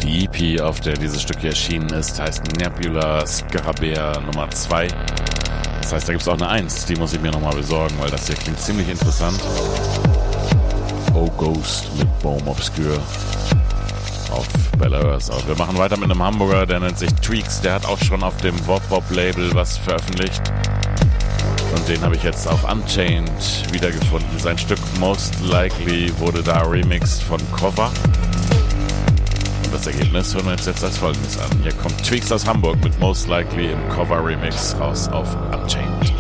Die EP, auf der dieses Stück hier erschienen ist, heißt Nebula Scarabea Nummer 2. Das heißt, da gibt es auch eine 1, die muss ich mir nochmal besorgen, weil das hier klingt ziemlich interessant. Oh Ghost mit Baume Obscure auf Bella Earth. Wir machen weiter mit einem Hamburger, der nennt sich Tweaks. Der hat auch schon auf dem Wop-Wop-Label was veröffentlicht. Und den habe ich jetzt auf Unchained wiedergefunden. Sein Stück Most Likely wurde da remixed von Cover. Und das Ergebnis hören wir uns jetzt als folgendes an. Hier kommt Tweaks aus Hamburg mit Most Likely im Cover-Remix raus auf Unchained.